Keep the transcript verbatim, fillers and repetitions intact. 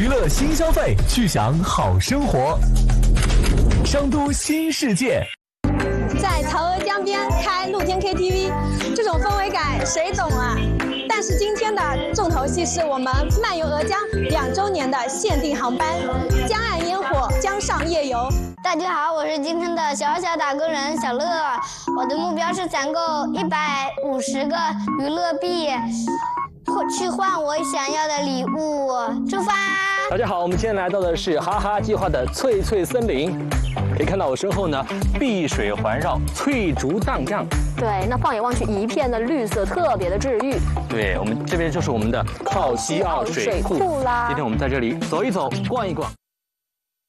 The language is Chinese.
乐新消费，去享好生活。商都新世界。 在曹娥江边开露天 K T V， 这种氛围感谁懂啊？但是今天的重头戏是我们漫游娥江两周年的限定航班——江岸烟火，江上夜游。 大家好，我是今天的小小打工人小乐，我的目标是攒够一百五十个娱乐币，去换我想要的礼物。出发！ 大家好，我们今天来到的是哈哈计划的翠翠森林，可以看到我身后呢，碧水环绕，翠竹荡漾。 对，那放眼望去，一片的绿色，特别的治愈。 对，我们这边就是我们的靠西澳水库啦。今天我们在这里走一走，逛一逛。